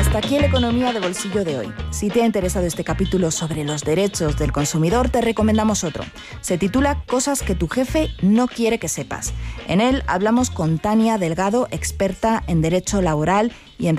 hasta aquí la economía de bolsillo de hoy. Si te ha interesado este capítulo sobre los derechos del consumidor, te recomendamos otro. Se titula Cosas que tu jefe no quiere que sepas. En él hablamos con Tania Delgado, experta en derecho laboral y en